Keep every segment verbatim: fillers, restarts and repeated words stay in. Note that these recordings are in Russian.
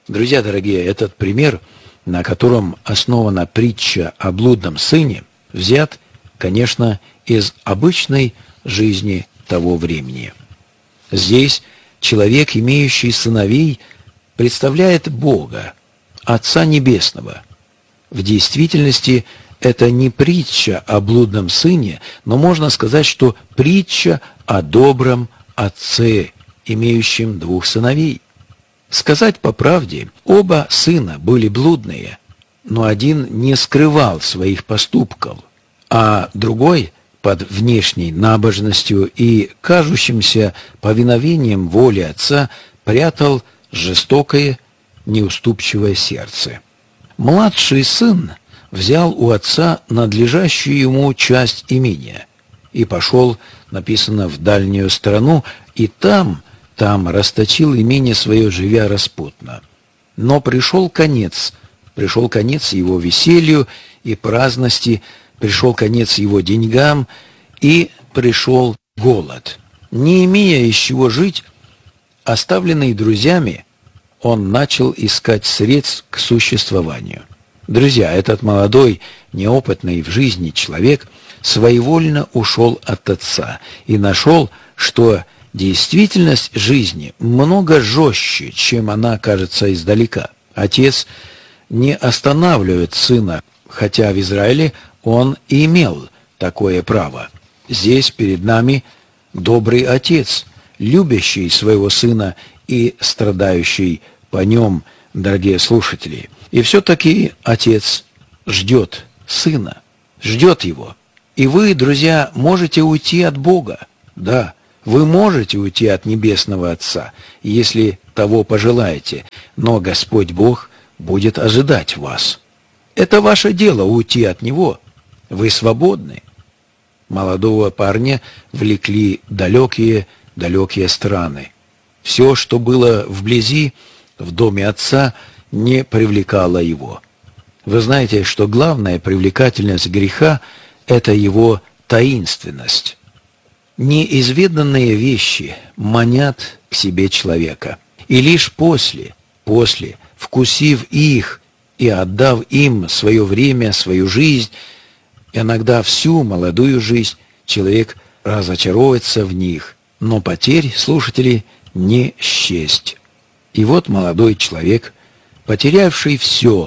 Друзья дорогие, этот пример, на котором основана притча о блудном сыне, взят, конечно, из обычной жизни того времени. Здесь человек, имеющий сыновей, представляет Бога, Отца Небесного. В действительности это не притча о блудном сыне, но можно сказать, что притча о добром отце, имеющем двух сыновей. Сказать по правде, оба сына были блудные, но один не скрывал своих поступков, а другой под внешней набожностью и кажущимся повиновением воле отца прятал жестокое, неуступчивое сердце. Младший сын взял у отца надлежащую ему часть имения и пошел, написано, в дальнюю страну, и там, там расточил имение свое, живя распутно. Но пришел конец, пришел конец его веселью и праздности, пришел конец его деньгам, и пришел голод. Не имея из чего жить, оставленный друзьями, он начал искать средств к существованию. Друзья, этот молодой, неопытный в жизни человек своевольно ушел от отца и нашел, что действительность жизни много жестче, чем она кажется издалека. Отец не останавливает сына, хотя в Израиле он и имел такое право. Здесь перед нами добрый отец, любящий своего сына и страдающий по нем, дорогие слушатели. И все-таки отец ждет сына, ждет его. И вы, друзья, можете уйти от Бога. Да, вы можете уйти от Небесного Отца, если того пожелаете, но Господь Бог будет ожидать вас. Это ваше дело уйти от Него. Вы свободны. Молодого парня влекли далекие, далекие страны. Все, что было вблизи, в доме отца, не привлекало его. Вы знаете, что главная привлекательность греха – это его таинственность. Неизведанные вещи манят к себе человека. И лишь после, после, вкусив их и отдав им свое время, свою жизнь, иногда всю молодую жизнь, человек разочаровывается в них, но потерь, слушатели, не счесть. И вот молодой человек, потерявший все,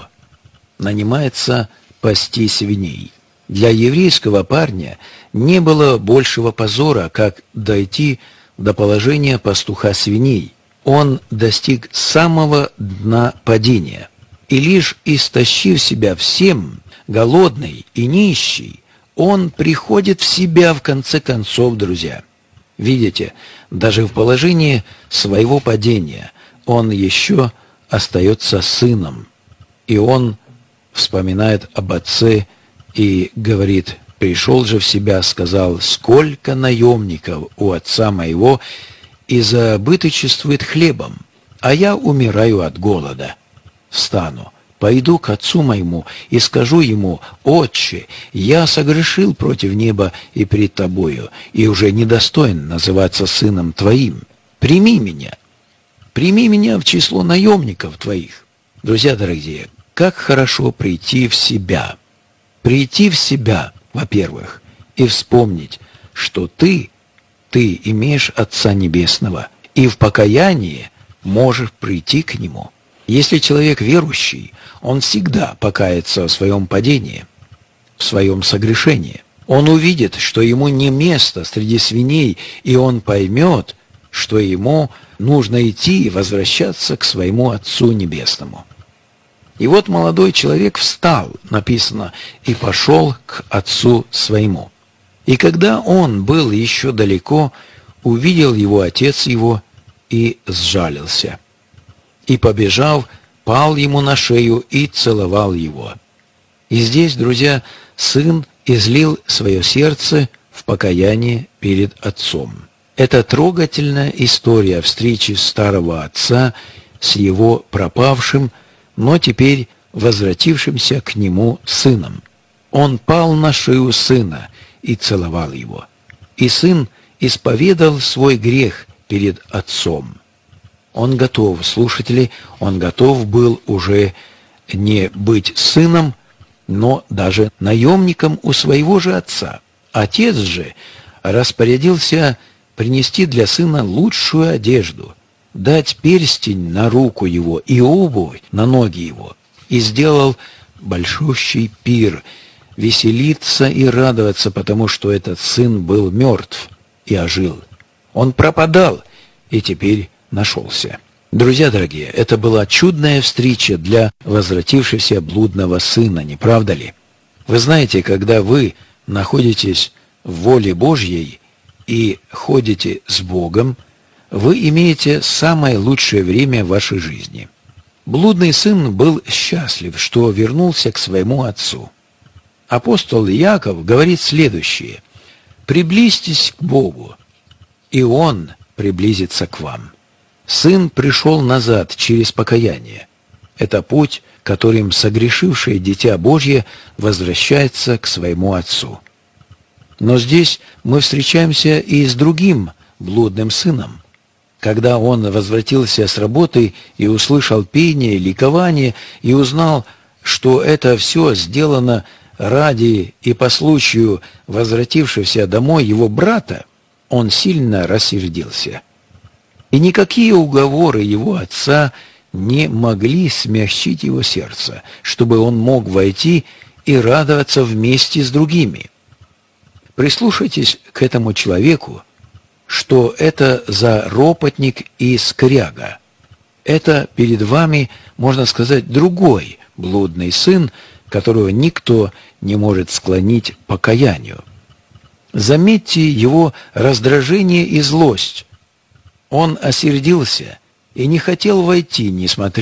нанимается пасти свиней. Для еврейского парня не было большего позора, как дойти до положения пастуха свиней. Он достиг самого дна падения. И лишь истощив себя всем, голодный и нищий, он приходит в себя в конце концов, друзья. Видите, даже в положении своего падения он еще остается сыном. И он вспоминает об отце и говорит: «Пришел же в себя, сказал, сколько наемников у отца моего, и забыточествует хлебом, а я умираю от голода. Встану, пойду к отцу моему и скажу ему: Отче, я согрешил против неба и пред тобою, и уже недостоин называться сыном твоим. Прими меня, прими меня в число наемников твоих». Друзья дорогие, как хорошо прийти в себя. Прийти в себя, во-первых, и вспомнить, что ты, ты имеешь Отца Небесного, и в покаянии можешь прийти к Нему. Если человек верующий, он всегда покается в своем падении, в своем согрешении. Он увидит, что ему не место среди свиней, и он поймет, что ему нужно идти и возвращаться к своему Отцу Небесному. И вот молодой человек встал, написано, и пошел к отцу своему. И когда он был еще далеко, увидел его отец его и сжалился. И, побежав, пал ему на шею и целовал его. И здесь, друзья, сын излил свое сердце в покаянии перед отцом. Это трогательная история встречи старого отца с его пропавшим, но теперь возвратившимся к нему сыном. Он пал на шею сына и целовал его. И сын исповедал свой грех перед отцом. Он готов, слушатели, он готов был уже не быть сыном, но даже наемником у своего же отца. Отец же распорядился принести для сына лучшую одежду, дать перстень на руку его и обувь на ноги его, и сделал большущий пир, веселиться и радоваться, потому что этот сын был мертв и ожил. Он пропадал и теперь нашелся. Друзья дорогие, это была чудная встреча для возвратившегося блудного сына, не правда ли? Вы знаете, когда вы находитесь в воле Божьей и ходите с Богом, вы имеете самое лучшее время в вашей жизни. Блудный сын был счастлив, что вернулся к своему отцу. Апостол Иаков говорит следующее: «Приблизьтесь к Богу, и Он приблизится к вам». Сын пришел назад через покаяние. Это путь, которым согрешившее дитя Божье возвращается к своему отцу. Но здесь мы встречаемся и с другим блудным сыном. Когда он возвратился с работы и услышал пение, ликование, и узнал, что это все сделано ради и по случаю возвратившегося домой его брата, он сильно рассердился. И никакие уговоры его отца не могли смягчить его сердце, чтобы он мог войти и радоваться вместе с другими. Прислушайтесь к этому человеку, что это за ропотник и скряга. Это перед вами, можно сказать, другой блудный сын, которого никто не может склонить к покаянию. Заметьте его раздражение и злость. Он осердился и не хотел войти, несмотря